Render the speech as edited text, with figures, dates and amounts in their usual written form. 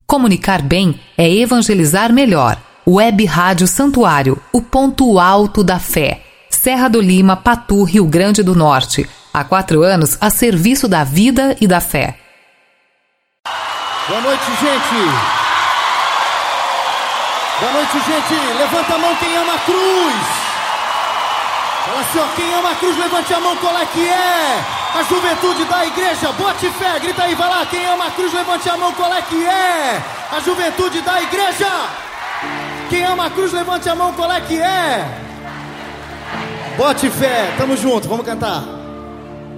Comunicar bem é evangelizar melhor. Web Rádio Santuário, o ponto alto da fé. Serra do Lima, Patu, Rio Grande do Norte. Há 4 anos a serviço da vida e da fé. Boa noite, gente. Boa noite, gente. Levanta a mão quem ama a cruz. Fala assim, ó, quem ama a cruz, levante a mão, qual é que é? A juventude da igreja, bote fé, grita aí, vai lá. Quem ama a cruz, levante a mão, qual é que é? A juventude da igreja. Quem ama a cruz, levante a mão, qual é que é? Bote fé, tamo junto, vamos cantar.